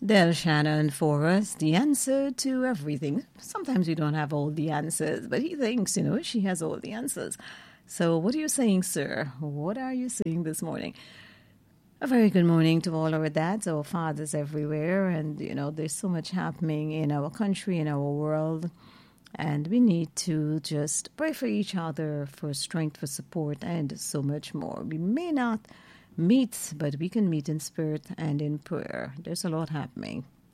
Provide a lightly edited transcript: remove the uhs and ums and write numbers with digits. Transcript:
Del Shannon for us, the answer to everything. Sometimes we don't have all the answers, but he thinks, she has all the answers. So what are you saying, sir? What are you saying this morning? A very good morning to all our dads, our fathers everywhere. And, there's so much happening in our country, in our world. And we need to just pray for each other, for strength, for support, and so much more. We may not meet, but we can meet in spirit and in prayer. There's a lot happening.